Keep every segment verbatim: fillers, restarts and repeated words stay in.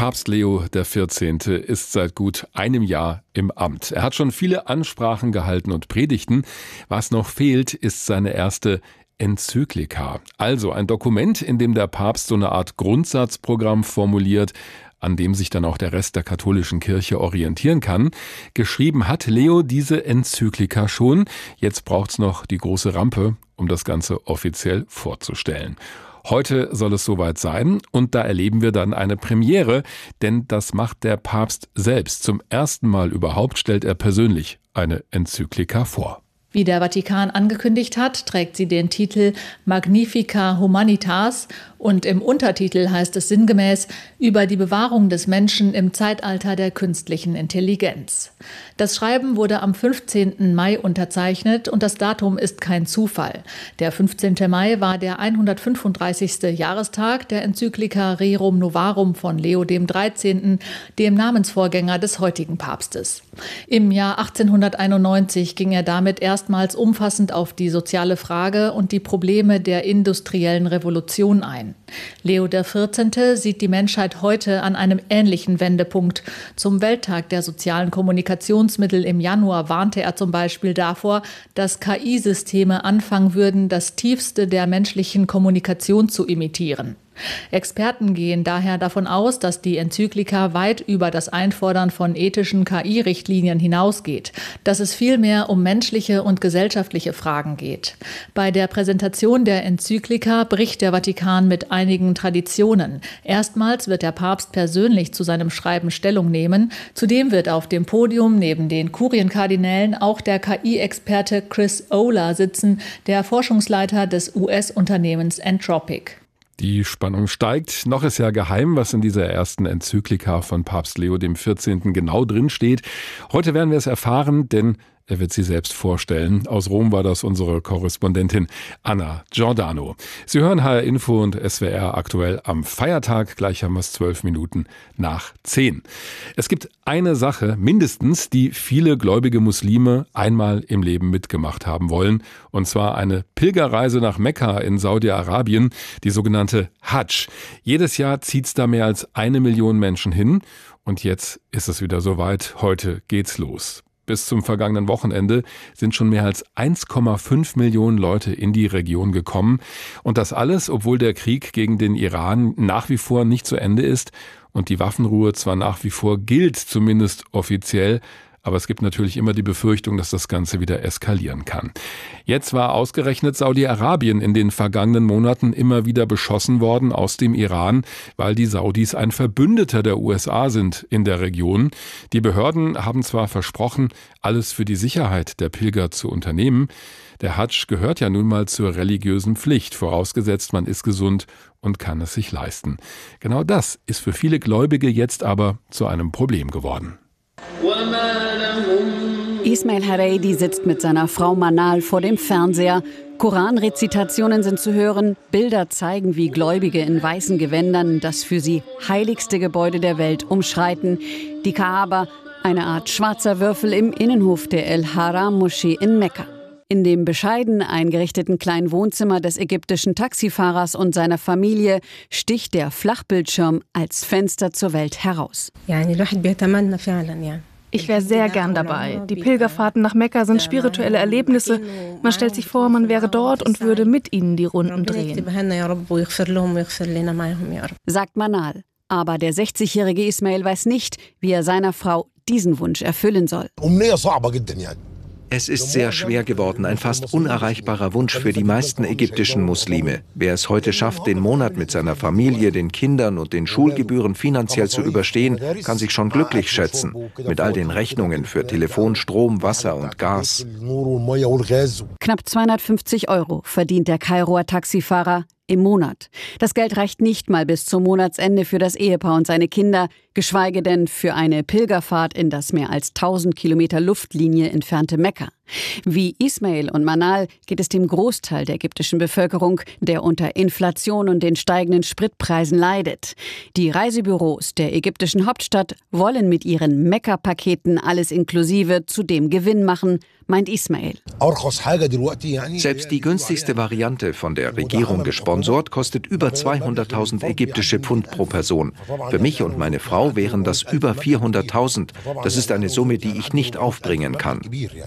Papst Leo der vierzehnte. ist seit gut einem Jahr im Amt. Er hat schon viele Ansprachen gehalten und Predigten. Was noch fehlt, ist seine erste Enzyklika. Also ein Dokument, in dem der Papst so eine Art Grundsatzprogramm formuliert, an dem sich dann auch der Rest der katholischen Kirche orientieren kann. Geschrieben hat Leo diese Enzyklika schon. Jetzt braucht's noch die große Rampe, um das Ganze offiziell vorzustellen. Heute soll es soweit sein und da erleben wir dann eine Premiere, denn das macht der Papst selbst. Zum ersten Mal überhaupt stellt er persönlich eine Enzyklika vor. Wie der Vatikan angekündigt hat, trägt sie den Titel Magnificat Humanitas und im Untertitel heißt es sinngemäß über die Bewahrung des Menschen im Zeitalter der künstlichen Intelligenz. Das Schreiben wurde am fünfzehnten Mai unterzeichnet und das Datum ist kein Zufall. Der fünfzehnte Mai war der hundertfünfunddreißigste Jahrestag der Enzyklika Rerum Novarum von Leo dem dreizehnten., dem Namensvorgänger des heutigen Papstes. Im Jahr achtzehnhunderteinundneunzig ging er damit erstmals umfassend auf die soziale Frage und die Probleme der industriellen Revolution ein. Leo der vierzehnte. sieht die Menschheit heute an einem ähnlichen Wendepunkt. Zum Welttag der sozialen Kommunikationsmittel im Januar warnte er zum Beispiel davor, dass K I-Systeme anfangen würden, das Tiefste der menschlichen Kommunikation zu imitieren. Experten gehen daher davon aus, dass die Enzyklika weit über das Einfordern von ethischen K I-Richtlinien hinausgeht, dass es vielmehr um menschliche und gesellschaftliche Fragen geht. Bei der Präsentation der Enzyklika bricht der Vatikan mit einigen Traditionen. Erstmals wird der Papst persönlich zu seinem Schreiben Stellung nehmen. Zudem wird auf dem Podium neben den Kurienkardinälen auch der K I-Experte Chris Olah sitzen, der Forschungsleiter des U S-Unternehmens Anthropic. Die Spannung steigt. Noch ist ja geheim, was in dieser ersten Enzyklika von Papst Leo dem vierzehnten. genau drin steht. Heute werden wir es erfahren, denn er wird sie selbst vorstellen. Aus Rom war das unsere Korrespondentin Anna Giordano. Sie hören H R Info und S W R aktuell am Feiertag. Gleich haben wir es zwölf Minuten nach zehn. Es gibt eine Sache mindestens, die viele gläubige Muslime einmal im Leben mitgemacht haben wollen. Und zwar eine Pilgerreise nach Mekka in Saudi-Arabien, die sogenannte Hajj. Jedes Jahr zieht es da mehr als eine Million Menschen hin. Und jetzt ist es wieder soweit. Heute geht's los. Bis zum vergangenen Wochenende sind schon mehr als eins Komma fünf Millionen Leute in die Region gekommen. Und das alles, obwohl der Krieg gegen den Iran nach wie vor nicht zu Ende ist und die Waffenruhe zwar nach wie vor gilt, zumindest offiziell, aber es gibt natürlich immer die Befürchtung, dass das Ganze wieder eskalieren kann. Jetzt war ausgerechnet Saudi-Arabien in den vergangenen Monaten immer wieder beschossen worden aus dem Iran, weil die Saudis ein Verbündeter der U S A sind in der Region. Die Behörden haben zwar versprochen, alles für die Sicherheit der Pilger zu unternehmen. Der Hadsch gehört ja nun mal zur religiösen Pflicht, vorausgesetzt man ist gesund und kann es sich leisten. Genau das ist für viele Gläubige jetzt aber zu einem Problem geworden. Ismail Haredi sitzt mit seiner Frau Manal vor dem Fernseher. Koranrezitationen sind zu hören. Bilder zeigen, wie Gläubige in weißen Gewändern das für sie heiligste Gebäude der Welt umschreiten. Die Kaaba, eine Art schwarzer Würfel im Innenhof der El-Haram-Moschee in Mekka. In dem bescheiden eingerichteten kleinen Wohnzimmer des ägyptischen Taxifahrers und seiner Familie sticht der Flachbildschirm als Fenster zur Welt heraus. Ich wäre sehr gern dabei. Die Pilgerfahrten nach Mekka sind spirituelle Erlebnisse. Man stellt sich vor, man wäre dort und würde mit ihnen die Runden drehen. Sagt Manal. Aber der sechzigjährige Ismail weiß nicht, wie er seiner Frau diesen Wunsch erfüllen soll. Es ist sehr schwer geworden, ein fast unerreichbarer Wunsch für die meisten ägyptischen Muslime. Wer es heute schafft, den Monat mit seiner Familie, den Kindern und den Schulgebühren finanziell zu überstehen, kann sich schon glücklich schätzen. Mit all den Rechnungen für Telefon, Strom, Wasser und Gas. Knapp zweihundertfünfzig Euro verdient der Kairoer Taxifahrer im Monat. Das Geld reicht nicht mal bis zum Monatsende für das Ehepaar und seine Kinder. geschweige denn für eine Pilgerfahrt in das mehr als tausend Kilometer Luftlinie entfernte Mekka. Wie Ismail und Manal geht es dem Großteil der ägyptischen Bevölkerung, der unter Inflation und den steigenden Spritpreisen leidet. Die Reisebüros der ägyptischen Hauptstadt wollen mit ihren Mekka-Paketen alles inklusive zudem Gewinn machen, meint Ismail. Selbst die günstigste Variante, von der Regierung gesponsort, kostet über zweihunderttausend ägyptische Pfund pro Person. Für mich und meine Frau wären das über vierhunderttausend. Das ist eine Summe, die ich nicht aufbringen kann.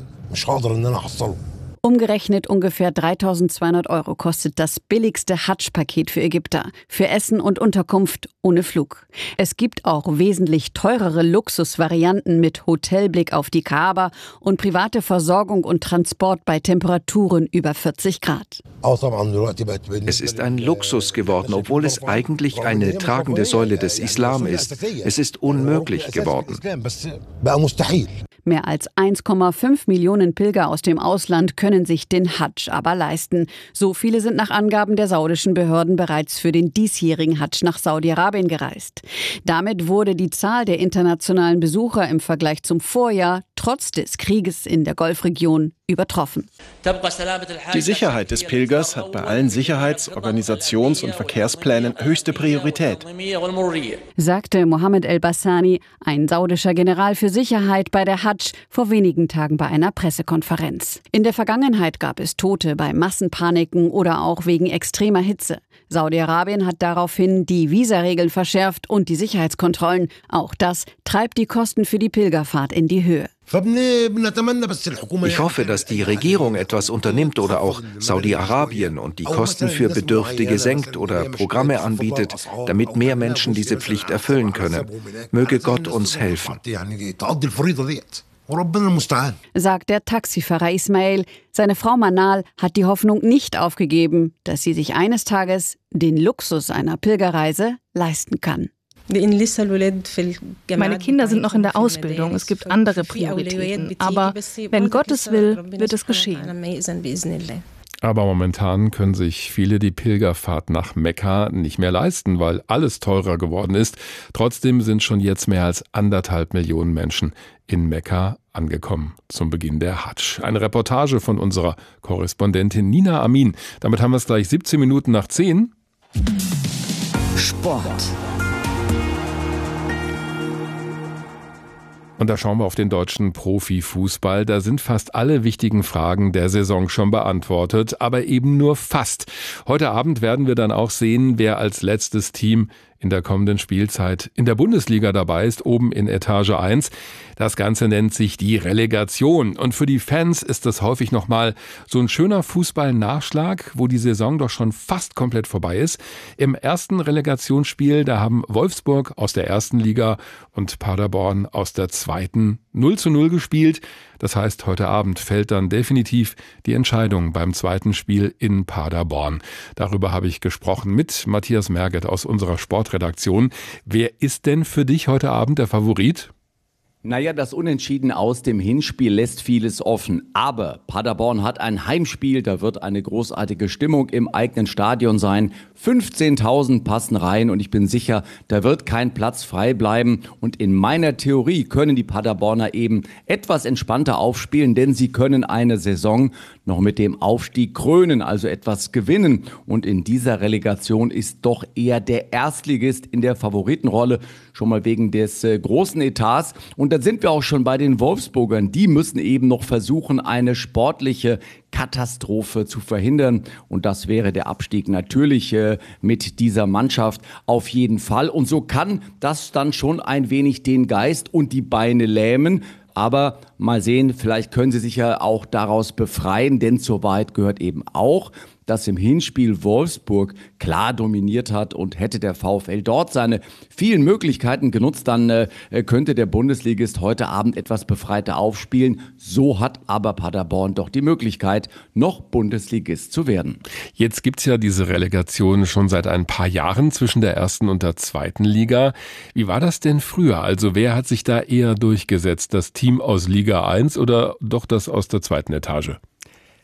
Umgerechnet ungefähr dreitausendzweihundert Euro kostet das billigste Hadsch-Paket für Ägypter, für Essen und Unterkunft ohne Flug. Es gibt auch wesentlich teurere Luxusvarianten mit Hotelblick auf die Kaaba und private Versorgung und Transport bei Temperaturen über vierzig Grad. Es ist ein Luxus geworden, obwohl es eigentlich eine tragende Säule des Islam ist. Es ist unmöglich geworden. Mehr als eins Komma fünf Millionen Pilger aus dem Ausland können sich den Hadsch aber leisten. So viele sind nach Angaben der saudischen Behörden bereits für den diesjährigen Hadsch nach Saudi-Arabien gereist. Damit wurde die Zahl der internationalen Besucher im Vergleich zum Vorjahr trotz des Krieges in der Golfregion übertroffen. Die Sicherheit des Pilgers hat bei allen Sicherheits-, Organisations- und Verkehrsplänen höchste Priorität, sagte Mohammed El-Bassani, ein saudischer General für Sicherheit bei der Hadsch, vor wenigen Tagen bei einer Pressekonferenz. In der Vergangenheit gab es Tote bei Massenpaniken oder auch wegen extremer Hitze. Saudi-Arabien hat daraufhin die Visaregeln verschärft und die Sicherheitskontrollen. Auch das treibt die Kosten für die Pilgerfahrt in die Höhe. Ich hoffe, dass die Regierung etwas unternimmt oder auch Saudi-Arabien und die Kosten für Bedürftige senkt oder Programme anbietet, damit mehr Menschen diese Pflicht erfüllen können. Möge Gott uns helfen, sagt der Taxifahrer Ismail. Seine Frau Manal hat die Hoffnung nicht aufgegeben, dass sie sich eines Tages den Luxus einer Pilgerreise leisten kann. Meine Kinder sind noch in der Ausbildung, es gibt andere Prioritäten. Aber wenn Gott es will, wird es geschehen. Aber momentan können sich viele die Pilgerfahrt nach Mekka nicht mehr leisten, weil alles teurer geworden ist. Trotzdem sind schon jetzt mehr als anderthalb Millionen Menschen in Mekka angekommen zum Beginn der Hadsch. Eine Reportage von unserer Korrespondentin Nina Amin. Damit haben wir es gleich siebzehn Minuten nach zehn. Sport. Und da schauen wir auf den deutschen Profifußball. Da sind fast alle wichtigen Fragen der Saison schon beantwortet, aber eben nur fast. Heute Abend werden wir dann auch sehen, wer als letztes Team in der kommenden Spielzeit in der Bundesliga dabei ist, oben in Etage eins. Das Ganze nennt sich die Relegation. Und für die Fans ist das häufig nochmal so ein schöner Fußball-Nachschlag, wo die Saison doch schon fast komplett vorbei ist. Im ersten Relegationsspiel, da haben Wolfsburg aus der ersten Liga und Paderborn aus der zweiten null zu null gespielt. Das heißt, heute Abend fällt dann definitiv die Entscheidung beim zweiten Spiel in Paderborn. Darüber habe ich gesprochen mit Matthias Merget aus unserer Sportredaktion. Wer ist denn für dich heute Abend der Favorit? Naja, das Unentschieden aus dem Hinspiel lässt vieles offen. Aber Paderborn hat ein Heimspiel, da wird eine großartige Stimmung im eigenen Stadion sein. fünfzehntausend passen rein und ich bin sicher, da wird kein Platz frei bleiben. Und in meiner Theorie können die Paderborner eben etwas entspannter aufspielen, denn sie können eine Saison noch mit dem Aufstieg krönen, also etwas gewinnen. Und in dieser Relegation ist doch eher der Erstligist in der Favoritenrolle, schon mal wegen des äh, großen Etats. Und dann sind wir auch schon bei den Wolfsburgern. Die müssen eben noch versuchen, eine sportliche Katastrophe zu verhindern. Und das wäre der Abstieg natürlich äh, mit dieser Mannschaft auf jeden Fall. Und so kann das dann schon ein wenig den Geist und die Beine lähmen. Aber mal sehen, vielleicht können sie sich ja auch daraus befreien, denn zur Wahrheit gehört eben auch, dass im Hinspiel Wolfsburg klar dominiert hat und hätte der VfL dort seine vielen Möglichkeiten genutzt, dann äh, könnte der Bundesligist heute Abend etwas befreiter aufspielen. So hat aber Paderborn doch die Möglichkeit, noch Bundesligist zu werden. Jetzt gibt's ja diese Relegation schon seit ein paar Jahren zwischen der ersten und der zweiten Liga. Wie war das denn früher? Also wer hat sich da eher durchgesetzt? Das Team aus Liga eins oder doch das aus der zweiten Etage?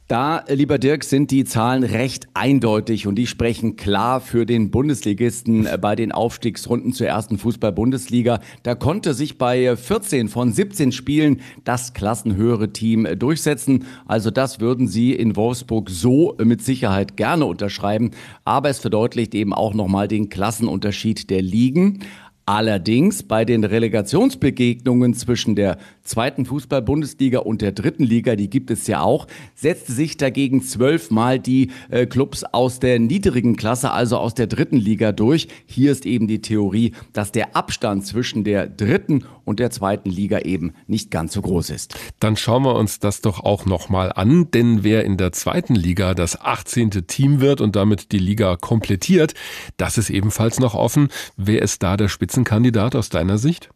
Da, lieber Dirk, sind die Zahlen recht eindeutig und die sprechen klar für den Bundesligisten bei den Aufstiegsrunden zur ersten Fußball-Bundesliga. Da konnte sich bei vierzehn von siebzehn Spielen das klassenhöhere Team durchsetzen. Also das würden Sie in Wolfsburg so mit Sicherheit gerne unterschreiben. Aber es verdeutlicht eben auch nochmal den Klassenunterschied der Ligen. Allerdings bei den Relegationsbegegnungen zwischen der zweiten Fußball-Bundesliga und der dritten Liga, die gibt es ja auch, setzte sich dagegen zwölfmal die äh, Clubs aus der niedrigen Klasse, also aus der dritten Liga durch. Hier ist eben die Theorie, dass der Abstand zwischen der dritten und der zweiten Liga eben nicht ganz so groß ist. Dann schauen wir uns das doch auch nochmal an, denn wer in der zweiten Liga das achtzehnte Team wird und damit die Liga komplettiert, das ist ebenfalls noch offen. Wer ist da der Spitzenkandidat aus deiner Sicht?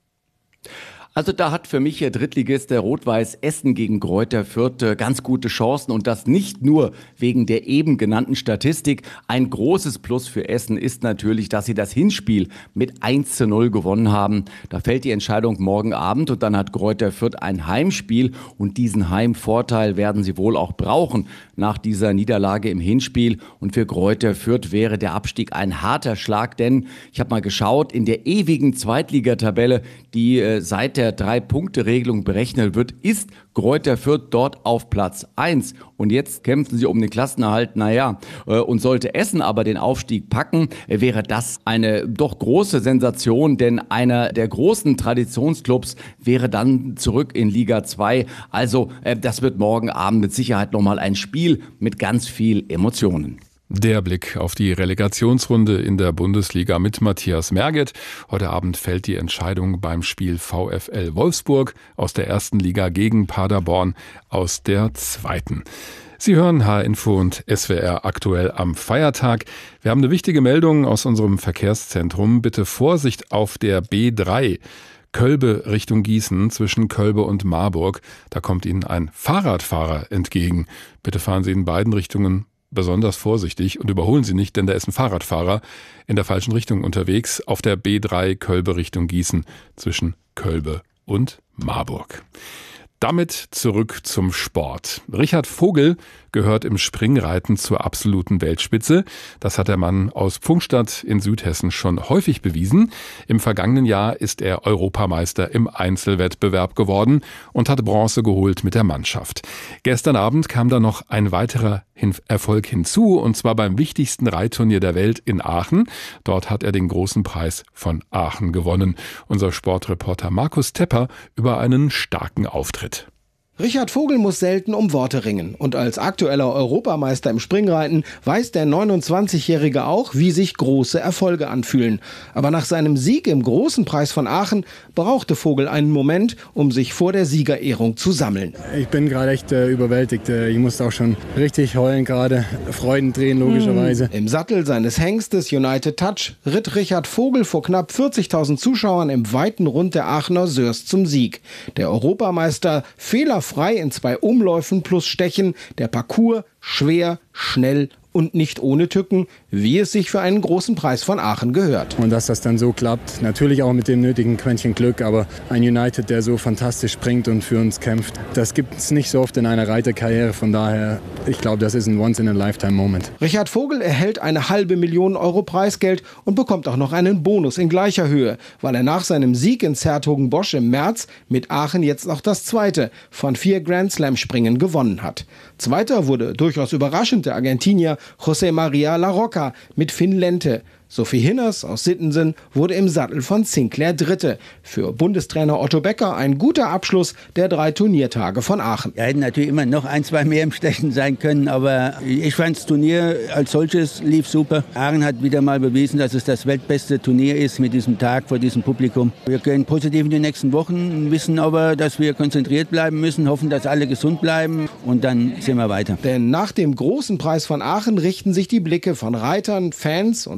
Also da hat für mich der Drittligist der Rot-Weiß Essen gegen Greuther Fürth ganz gute Chancen und das nicht nur wegen der eben genannten Statistik. Ein großes Plus für Essen ist natürlich, dass sie das Hinspiel mit eins zu null gewonnen haben. Da fällt die Entscheidung morgen Abend und dann hat Greuther Fürth ein Heimspiel und diesen Heimvorteil werden sie wohl auch brauchen nach dieser Niederlage im Hinspiel. Und für Greuther Fürth wäre der Abstieg ein harter Schlag, denn ich habe mal geschaut, in der ewigen Zweitligatabelle, die äh, seit der Drei-Punkte-Regelung berechnet wird, ist Greuther Fürth dort auf Platz eins. Und jetzt kämpfen sie um den Klassenerhalt. Naja, äh, und sollte Essen aber den Aufstieg packen, äh, wäre das eine doch große Sensation, denn einer der großen Traditionsclubs wäre dann zurück in Liga zwei. Also äh, das wird morgen Abend mit Sicherheit nochmal ein Spiel mit ganz viel Emotionen. Der Blick auf die Relegationsrunde in der Bundesliga mit Matthias Merget. Heute Abend fällt die Entscheidung beim Spiel VfL Wolfsburg aus der ersten Liga gegen Paderborn aus der zweiten. Sie hören H R Info und S W R aktuell am Feiertag. Wir haben eine wichtige Meldung aus unserem Verkehrszentrum. Bitte Vorsicht auf der B drei. Kölbe Richtung Gießen zwischen Kölbe und Marburg. Da kommt Ihnen ein Fahrradfahrer entgegen. Bitte fahren Sie in beiden Richtungen besonders vorsichtig und überholen Sie nicht, denn da ist ein Fahrradfahrer in der falschen Richtung unterwegs auf der B drei Kölbe Richtung Gießen zwischen Kölbe und Marburg. Damit zurück zum Sport. Richard Vogel gehört im Springreiten zur absoluten Weltspitze. Das hat der Mann aus Pfungstadt in Südhessen schon häufig bewiesen. Im vergangenen Jahr ist er Europameister im Einzelwettbewerb geworden und hat Bronze geholt mit der Mannschaft. Gestern Abend kam da noch ein weiterer Erfolg hinzu, und zwar beim wichtigsten Reitturnier der Welt in Aachen. Dort hat er den großen Preis von Aachen gewonnen. Unser Sportreporter Markus Tepper über einen starken Auftritt. Richard Vogel muss selten um Worte ringen. Und als aktueller Europameister im Springreiten weiß der neunundzwanzigjährige auch, wie sich große Erfolge anfühlen. Aber nach seinem Sieg im großen Preis von Aachen brauchte Vogel einen Moment, um sich vor der Siegerehrung zu sammeln. Ich bin gerade echt äh, überwältigt. Ich musste auch schon richtig heulen gerade. Freudentränen logischerweise. Im Sattel seines Hengstes United Touch ritt Richard Vogel vor knapp vierzigtausend Zuschauern im weiten Rund der Aachener Sörs zum Sieg. Der Europameister fehlerfrei in zwei Umläufen plus Stechen, der Parcours schwer, schnell und nicht ohne Tücken, wie es sich für einen großen Preis von Aachen gehört. Und dass das dann so klappt, natürlich auch mit dem nötigen Quäntchen Glück, aber ein United, der so fantastisch springt und für uns kämpft, das gibt es nicht so oft in einer Reiterkarriere. Von daher, ich glaube, das ist ein Once-in-a-Lifetime-Moment. Richard Vogel erhält eine halbe Million Euro Preisgeld und bekommt auch noch einen Bonus in gleicher Höhe, weil er nach seinem Sieg in 's-Hertogenbosch im März mit Aachen jetzt noch das zweite von vier Grand-Slam-Springen gewonnen hat. Zweiter wurde durchaus überraschend der Argentinier José María Larroca mit Finn Lente. Sophie Hinners aus Sittensen wurde im Sattel von Sinclair Dritte. Für Bundestrainer Otto Becker ein guter Abschluss der drei Turniertage von Aachen. Ja, hätten natürlich immer noch ein, zwei mehr im Stechen sein können, aber ich fand das Turnier als solches lief super. Aachen hat wieder mal bewiesen, dass es das weltbeste Turnier ist mit diesem Tag vor diesem Publikum. Wir gehen positiv in die nächsten Wochen, wissen aber, dass wir konzentriert bleiben müssen, hoffen, dass alle gesund bleiben und dann sind wir weiter. Denn nach dem großen Preis von Aachen richten sich die Blicke von Reitern, Fans und Organisatoren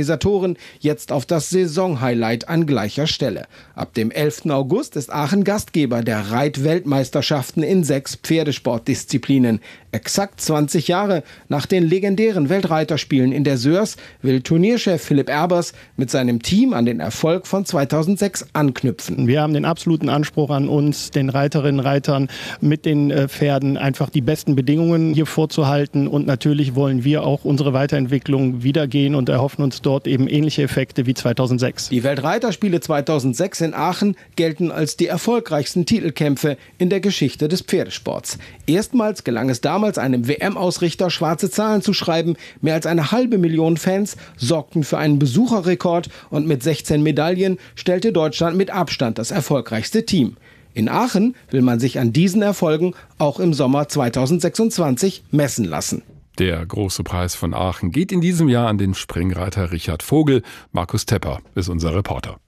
Organisatoren jetzt auf das Saisonhighlight an gleicher Stelle. Ab dem elften August ist Aachen Gastgeber der Reit-Weltmeisterschaften in sechs Pferdesportdisziplinen. Exakt zwanzig Jahre nach den legendären Weltreiterspielen in der Sörs will Turnierchef Philipp Erbers mit seinem Team an den Erfolg von zweitausendsechs anknüpfen. Wir haben den absoluten Anspruch an uns, den Reiterinnen und Reitern mit den Pferden einfach die besten Bedingungen hier vorzuhalten. Und natürlich wollen wir auch unsere Weiterentwicklung wiedergehen und erhoffen uns dort eben ähnliche Effekte wie zweitausendsechs. Die Weltreiterspiele zweitausendsechs in Aachen gelten als die erfolgreichsten Titelkämpfe in der Geschichte des Pferdesports. Erstmals gelang es damals einem W M-Ausrichter schwarze Zahlen zu schreiben. Mehr als eine halbe Million Fans sorgten für einen Besucherrekord und mit sechzehn Medaillen stellte Deutschland mit Abstand das erfolgreichste Team. In Aachen will man sich an diesen Erfolgen auch im Sommer zweitausendsechsundzwanzig messen lassen. Der große Preis von Aachen geht in diesem Jahr an den Springreiter Richard Vogel. Markus Tepper ist unser Reporter.